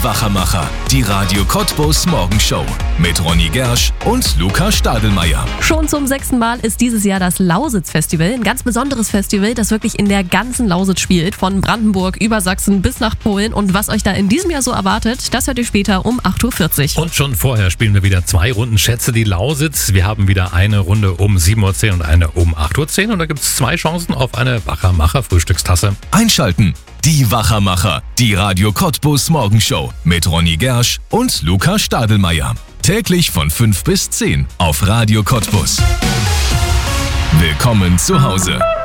Die Wachermacher, die Radio Cottbus Morgenshow mit Ronny Gersch und Luca Stadelmeier. Schon zum 6. Mal ist dieses Jahr das Lausitz-Festival. Ein ganz besonderes Festival, das wirklich in der ganzen Lausitz spielt. Von Brandenburg über Sachsen bis nach Polen. Und was euch da in diesem Jahr so erwartet, das hört ihr später um 8.40 Uhr. Und schon vorher spielen wir wieder 2 Runden Schätze die Lausitz. Wir haben wieder eine Runde um 7.10 Uhr und eine um 8.10 Uhr. Und da gibt es 2 Chancen auf eine Wachermacher-Frühstückstasse. Einschalten. Die Wachermacher, die Radio Cottbus Morgenshow mit Ronny Gersch und Luca Stadelmeier. Täglich von 5 bis 10 auf Radio Cottbus. Willkommen zu Hause.